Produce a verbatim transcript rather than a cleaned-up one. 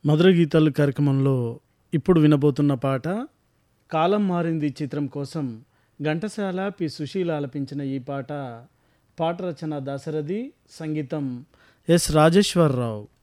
మధుర గీతాలు కార్యక్రమంలో ఇప్పుడు వినబోతున్న పాట కాలం మారింది చిత్రం కోసం ఘంటసాల పి సుశీల ఆలపించిన ఈ పాట. పాట రచన దాశరథి, సంగీతం ఎస్ రాజేశ్వరరావు.